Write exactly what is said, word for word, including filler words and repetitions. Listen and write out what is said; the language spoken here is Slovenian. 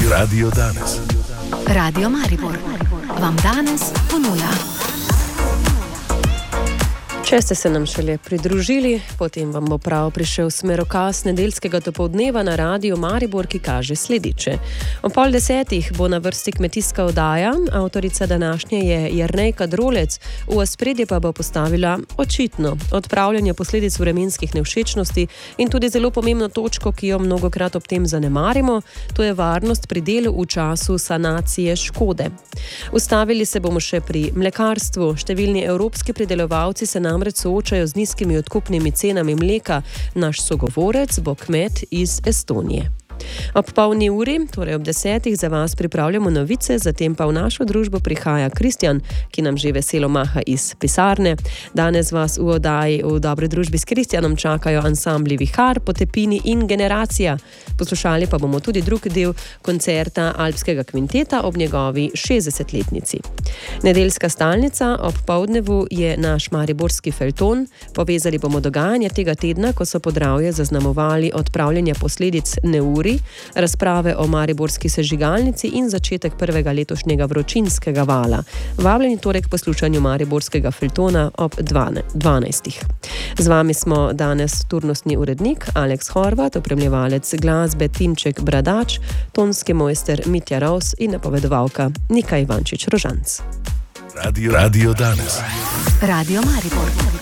Radio, Radio danes. Radio Maribor vam danes ponuja. Če ste se nam šele pridružili, potem vam bo prav prišel smerokaz nedeljskega dopoldneva na Radiu Maribor, ki kaže sledeče. O pol desetih bo na vrsti kmetijska oddaja, avtorica današnje je Jernejka Drolec, v ospredje pa bo postavila očitno odpravljanje posledic vremenskih nevšečnosti in tudi zelo pomembno točko, ki jo mnogokrat ob tem zanemarimo, to je varnost pri delu v času sanacije škode. Ustavili se bomo še pri mlekarstvu. Številni evropski pridelovalci se namreč soočajo z nizkimi odkupnimi cenami mleka. Naš sogovorec bo kmet iz Estonije. Ob polni uri, torej ob desetih, za vas pripravljamo novice, zatem pa v našo družbo prihaja Kristjan, ki nam že veselo maha iz pisarne. Danes vas v oddaji v dobri družbi s Kristjanom čakajo ansambli Vihar, Potepini in Generacija. Poslušali pa bomo tudi drug del koncerta Alpskega kvinteta ob njegovi šestdesetletnici. Nedeljska stalnica ob poldnevu je naš mariborski feljton. Povezali bomo dogajanje tega tedna, ko so Podravje zaznamovali odpravljanje posledic neuri, razprave o mariborski sežigalnici in začetek prvega letošnjega vročinskega vala. Vabljeni torej k poslušanju mariborskega feljtona ob dvanajstih. Z vami smo danes turnostni urednik Aleks Horvat, opremljevalec glasbe Timček Bradač, tonski mojster Mitja Raus in napovedovalka Nika Ivančič Rožanc. Radio, Radio danes. Radio Maribor.